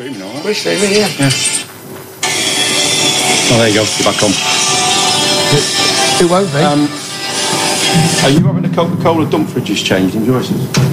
streaming, all right? We're streaming, yeah. Oh, there you go. You're back on. It won't be. Are you having a Coca-Cola dump fridges changed in Joyce's?